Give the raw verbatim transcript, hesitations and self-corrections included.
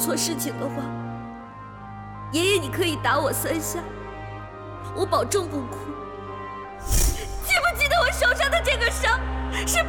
错事情的话，爷爷你可以打我三下，我保证不哭。记不记得我手上的这个伤，是